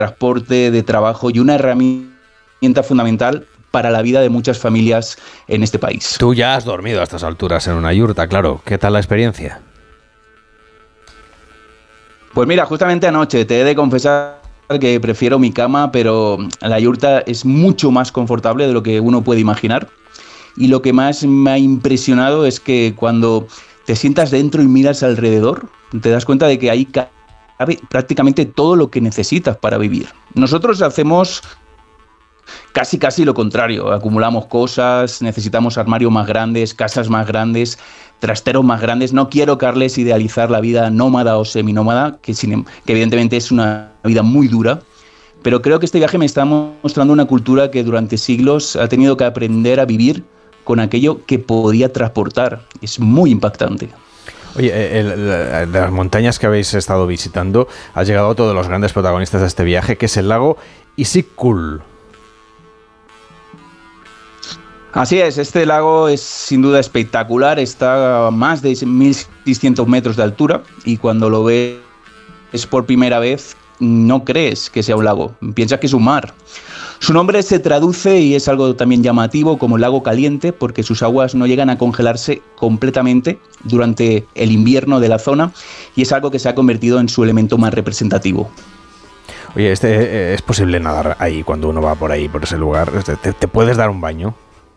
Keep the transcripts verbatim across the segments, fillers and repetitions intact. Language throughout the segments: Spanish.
transporte, de trabajo y una herramienta fundamental para la vida de muchas familias en este país. Tú ya has dormido a estas alturas en una yurta, claro. ¿Qué tal la experiencia? Pues mira, justamente anoche te he de confesar que prefiero mi cama, pero la yurta es mucho más confortable de lo que uno puede imaginar. Y lo que más me ha impresionado es que cuando te sientas dentro y miras alrededor, te das cuenta de que ahí cabe prácticamente todo lo que necesitas para vivir. Nosotros hacemos casi casi lo contrario, acumulamos cosas, necesitamos armarios más grandes, casas más grandes, trasteros más grandes. No quiero, Carles, idealizar la vida nómada o seminómada, que, sin, que evidentemente es una vida muy dura, pero creo que este viaje me está mostrando una cultura que durante siglos ha tenido que aprender a vivir con aquello que podía transportar. Es muy impactante. Oye, el, el, de las montañas que habéis estado visitando, ha llegado otro de los grandes protagonistas de este viaje, que es el lago Issyk-Kul. Así es, este lago es sin duda espectacular, está a más de mil seiscientos metros de altura y cuando lo ves por primera vez no crees que sea un lago, piensas que es un mar. Su nombre se traduce, y es algo también llamativo, como lago caliente, porque sus aguas no llegan a congelarse completamente durante el invierno de la zona y es algo que se ha convertido en su elemento más representativo. Oye, este, ¿es posible nadar ahí cuando uno va por ahí, por ese lugar? ¿Te, te puedes dar un baño?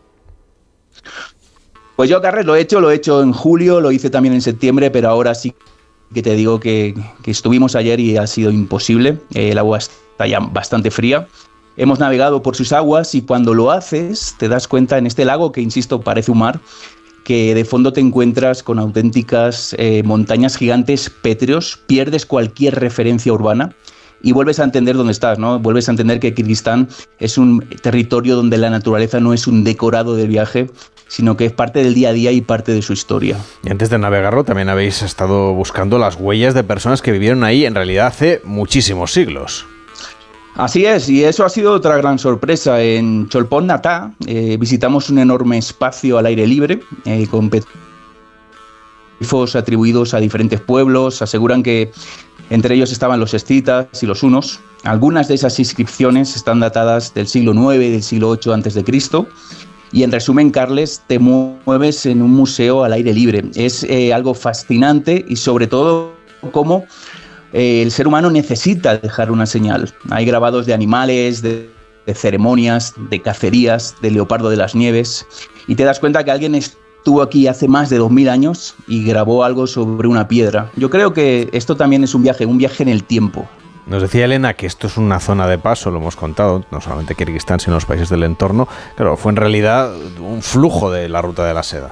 Pues yo, Carles, lo he hecho, lo he hecho en julio, lo hice también en septiembre, pero ahora sí que te digo que, que estuvimos ayer y ha sido imposible. El agua está ya bastante fría. Hemos navegado por sus aguas y cuando lo haces te das cuenta en este lago, que insisto parece un mar, que de fondo te encuentras con auténticas eh, montañas gigantes pétreos, pierdes cualquier referencia urbana y vuelves a entender dónde estás, ¿no? Vuelves a entender que Kirguistán es un territorio donde la naturaleza no es un decorado del viaje, sino que es parte del día a día y parte de su historia. Y antes de navegarlo también habéis estado buscando las huellas de personas que vivieron ahí en realidad hace muchísimos siglos. Así es, y eso ha sido otra gran sorpresa. En Cholpon Natá eh, visitamos un enorme espacio al aire libre, eh, con petróleo atribuidos a diferentes pueblos. Aseguran que entre ellos estaban los escitas y los hunos. Algunas de esas inscripciones están datadas del siglo nueve y del siglo ocho antes de Cristo. Y en resumen, Carles, te mueves en un museo al aire libre. Es eh, algo fascinante y sobre todo cómo eh, el ser humano necesita dejar una señal. Hay grabados de animales, de, de ceremonias, de cacerías, de leopardo de las nieves. Y te das cuenta que alguien estuvo aquí hace más de dos mil años y grabó algo sobre una piedra. Yo creo que esto también es un viaje, un viaje en el tiempo. Nos decía Elena que esto es una zona de paso, lo hemos contado, no solamente Kirguistán, sino los países del entorno. Claro, fue en realidad un flujo de la ruta de la seda.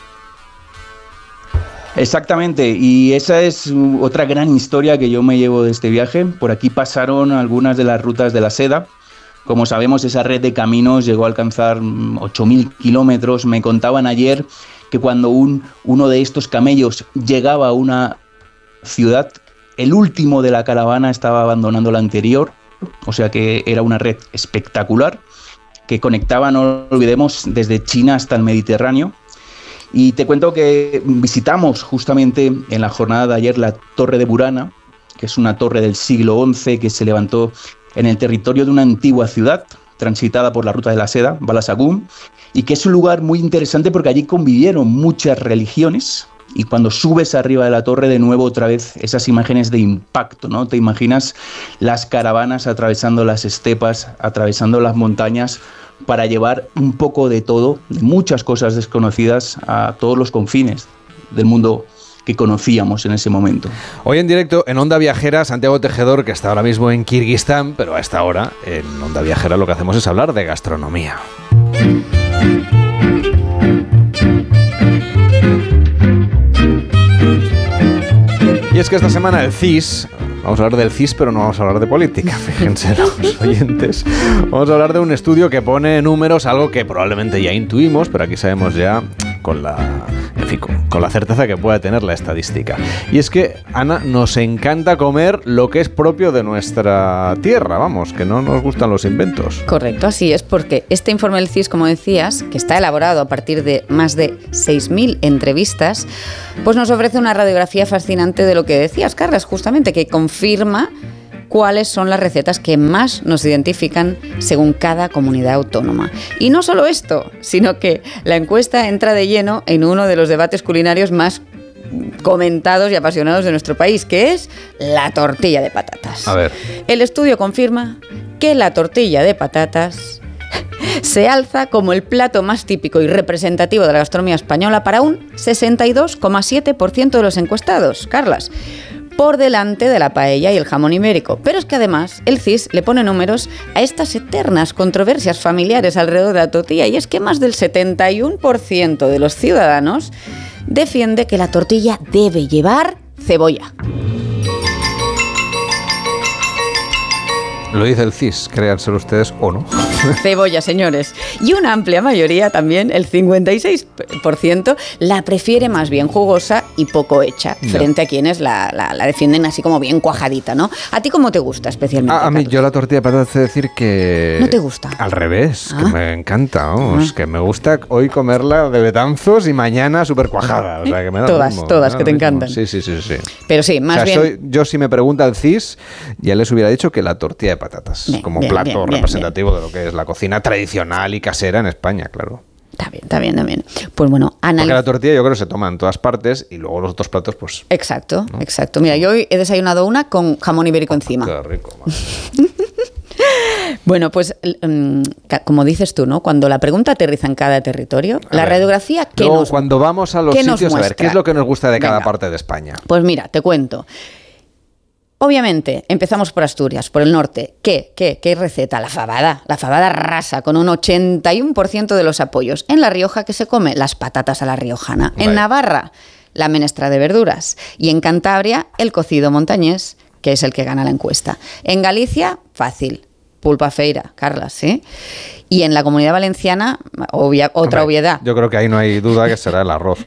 Exactamente, y esa es otra gran historia que yo me llevo de este viaje. Por aquí pasaron algunas de las rutas de la seda. Como sabemos, esa red de caminos llegó a alcanzar ocho mil kilómetros. Me contaban ayer que cuando un, uno de estos camellos llegaba a una ciudad, el último de la caravana estaba abandonando la anterior, o sea que era una red espectacular que conectaba, no olvidemos, desde China hasta el Mediterráneo. Y te cuento que visitamos justamente en la jornada de ayer la Torre de Burana, que es una torre del siglo once que se levantó en el territorio de una antigua ciudad transitada por la ruta de la seda, Balasagún, y que es un lugar muy interesante porque allí convivieron muchas religiones. Y cuando subes arriba de la torre, de nuevo otra vez esas imágenes de impacto, ¿no? Te imaginas las caravanas atravesando las estepas, atravesando las montañas, para llevar un poco de todo, de muchas cosas desconocidas, a todos los confines del mundo que conocíamos en ese momento. Hoy en directo en Onda Viajera, Santiago Tejedor, que está ahora mismo en Kirguistán, pero a esta hora en Onda Viajera lo que hacemos es hablar de gastronomía. Y es que esta semana el C I S, vamos a hablar del C I S, pero no vamos a hablar de política, fíjense los oyentes. Vamos a hablar de un estudio que pone números, algo que probablemente ya intuimos, pero aquí sabemos ya con la, en fin, con, con la certeza que puede tener la estadística. Y es que, Ana, nos encanta comer lo que es propio de nuestra tierra, vamos, que no nos gustan los inventos. Correcto, así es, porque este informe del C I S, como decías, que está elaborado a partir de más de seis mil entrevistas, pues nos ofrece una radiografía fascinante de lo que decías, Carles, justamente, que confirma cuáles son las recetas que más nos identifican según cada comunidad autónoma. Y no solo esto, sino que la encuesta entra de lleno en uno de los debates culinarios más comentados y apasionados de nuestro país, que es la tortilla de patatas. A ver. El estudio confirma que la tortilla de patatas se alza como el plato más típico y representativo de la gastronomía española para un sesenta y dos coma siete por ciento de los encuestados, Carlas, por delante de la paella y el jamón ibérico. Pero es que además el C I S le pone números a estas eternas controversias familiares alrededor de la tortilla, y es que más del setenta y uno por ciento de los ciudadanos defiende que la tortilla debe llevar cebolla. Lo dice el C I S, créanselo ustedes o no. Cebolla, señores. Y una amplia mayoría también, el cincuenta y seis por ciento, la prefiere más bien jugosa y poco hecha, no. frente a quienes la, la, la defienden así como bien cuajadita, ¿no? ¿A ti cómo te gusta especialmente? A, a mí, yo la tortilla de patatas, es decir que... ¿No te gusta? Al revés, ah. que me encanta, vamos, ah. que me gusta hoy comerla de betanzos y mañana súper cuajada. O sea, que me da todas, mismo, todas, me que te mismo. encantan. Sí, sí, sí, sí. Pero sí, más o sea, bien... Soy, yo si me pregunta el C I S, ya les hubiera dicho que la tortilla de patatas, bien, como bien, plato bien, bien, representativo bien. de lo que es la cocina tradicional y casera en España, claro. Está bien, está bien, está bien. Pues bueno, analiz... Porque la tortilla yo creo que se toma en todas partes y luego los otros platos, pues... Exacto, ¿no? exacto. Mira, yo hoy he desayunado una con jamón ibérico encima. Qué rico, man. Bueno, pues como dices tú, ¿no? Cuando la pregunta aterriza en cada territorio, a la ver, radiografía ¿qué luego, nos cuando vamos a los sitios, a ver, ¿qué es lo que nos gusta de Venga. cada parte de España? Pues mira, te cuento. Obviamente, empezamos por Asturias, por el norte. ¿Qué? ¿Qué? ¿Qué receta? La fabada. La fabada rasa, con un ochenta y uno por ciento de los apoyos. En La Rioja, ¿qué se come? Las patatas a la riojana. En vale. Navarra, la menestra de verduras. Y en Cantabria, el cocido montañés, que es el que gana la encuesta. En Galicia, fácil. Pulpa feira, Carlas, ¿sí? Y en la Comunidad Valenciana, obvia, otra Hombre, obviedad. Yo creo que ahí no hay duda que será el arroz.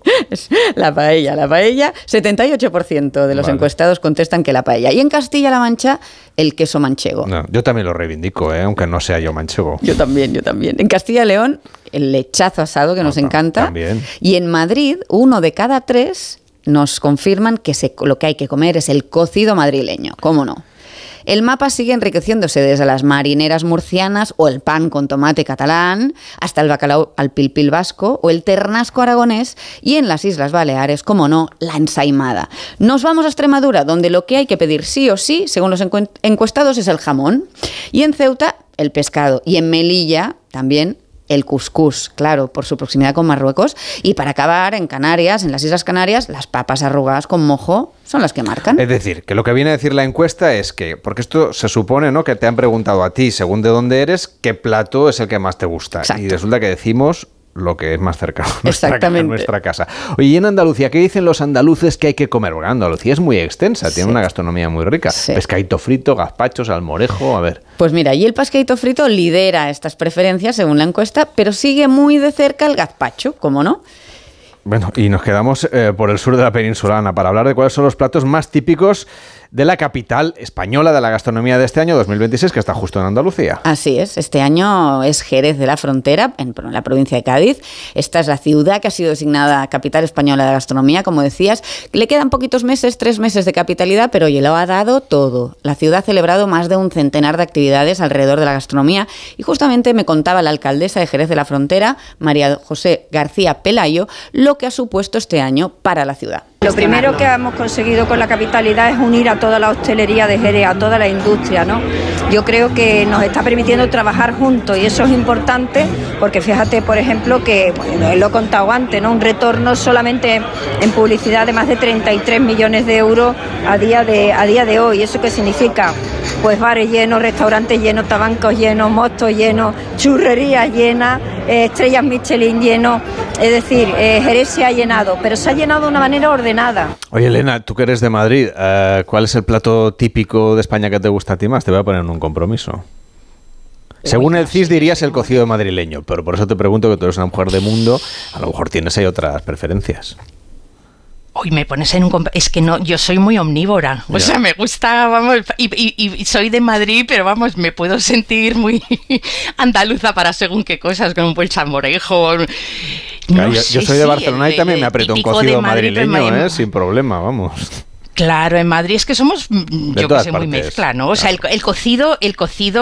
La paella, la paella. setenta y ocho por ciento de los vale. encuestados contestan que la paella. Y en Castilla-La Mancha, el queso manchego. No, yo también lo reivindico, ¿eh? Aunque no sea yo manchego. Yo también, yo también. En Castilla y León, el lechazo asado que no, nos encanta. También. Y en Madrid, uno de cada tres nos confirman que se, lo que hay que comer es el cocido madrileño. ¿Cómo no? El mapa sigue enriqueciéndose desde las marineras murcianas o el pan con tomate catalán hasta el bacalao al pil pil vasco o el ternasco aragonés, y en las Islas Baleares, como no, la ensaimada. Nos vamos a Extremadura, donde lo que hay que pedir sí o sí, según los encuestados, es el jamón, y en Ceuta el pescado, y en Melilla también el cuscús, claro, por su proximidad con Marruecos. Y para acabar, en Canarias, en las Islas Canarias, las papas arrugadas con mojo son las que marcan. Es decir, que lo que viene a decir la encuesta es que, porque esto se supone, ¿no?, que te han preguntado a ti, según de dónde eres, qué plato es el que más te gusta. Exacto. Y resulta que decimos lo que es más cercano a nuestra, Exactamente. nuestra casa. Oye, y en Andalucía, ¿qué dicen los andaluces que hay que comer? Porque Andalucía es muy extensa, tiene sí. una gastronomía muy rica. Sí. Pescadito frito, gazpacho, salmorejo, a ver. Pues mira, y el pescadito frito lidera estas preferencias según la encuesta, pero sigue muy de cerca el gazpacho, ¿cómo no? Bueno, y nos quedamos eh, por el sur de la península, Ana, para hablar de cuáles son los platos más típicos de la capital española de la gastronomía de este año dos mil veintiséis, que está justo en Andalucía. Así es, este año es Jerez de la Frontera, en la provincia de Cádiz. Esta es la ciudad que ha sido designada capital española de la gastronomía, como decías. Le quedan poquitos meses, tres meses de capitalidad, pero oye, lo ha dado todo. La ciudad ha celebrado más de un centenar de actividades alrededor de la gastronomía, y justamente me contaba la alcaldesa de Jerez de la Frontera, María José García Pelayo, lo que ha supuesto este año para la ciudad. Lo primero que hemos conseguido con la capitalidad es unir a toda la hostelería de Jerez, a toda la industria, ¿no? Yo creo que nos está permitiendo trabajar juntos, y eso es importante porque fíjate, por ejemplo, que, bueno, lo he contado antes, ¿no?, un retorno solamente en publicidad de más de treinta y tres millones de euros a día de, a día de hoy. ¿Eso qué significa? Pues bares llenos, restaurantes llenos, tabancos llenos, mostos llenos, churrerías llenas, eh, estrellas Michelin llenos. Es decir, eh, Jerez se ha llenado, pero se ha llenado de una manera ordenada. Oye, Elena, tú que eres de Madrid, uh, ¿cuál es el plato típico de España que te gusta a ti más? Te voy a poner en un compromiso. Según el C I S dirías el cocido madrileño, pero por eso te pregunto, que tú eres una mujer de mundo, a lo mejor tienes ahí otras preferencias. Hoy me pones en un... Comp- es que no, yo soy muy omnívora. O ya. sea, me gusta, vamos, y, y, y soy de Madrid, pero vamos, me puedo sentir muy andaluza para según qué cosas, con un buen salmorejo. No claro, yo, sé, yo soy de sí, Barcelona el, y también me aprieto un cocido Madrid, madrileño, me... ¿eh? Sin problema, vamos. Claro, en Madrid es que somos, yo que sé, muy mezcla, ¿no? O sea, el, el cocido, el cocido